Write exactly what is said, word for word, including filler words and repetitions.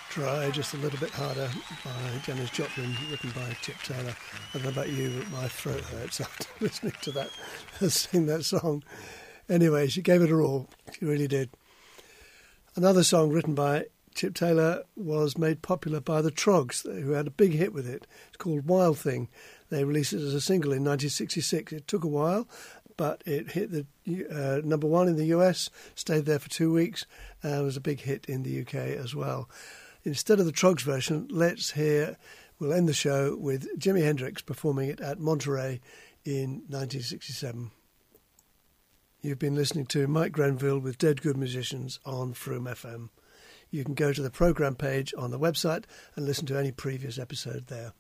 Try Just a Little Bit Harder by Janis Joplin, written by Chip Taylor. I don't know about you, but my throat hurts after listening to that, sing that song. Anyway, she gave it her all. She really did. Another song written by Chip Taylor was made popular by the Troggs, who had a big hit with it. It's called Wild Thing. They released it as a single in nineteen sixty-six. It took a while, but it hit the uh, number one in the U S, stayed there for two weeks, and was a big hit in the U K as well. Instead of the Troggs version, let's hear, we'll end the show with Jimi Hendrix performing it at Monterey in nineteen sixty-seven. You've been listening to Mike Grenville with Dead Good Musicians on Froome F M. You can go to the programme page on the website and listen to any previous episode there.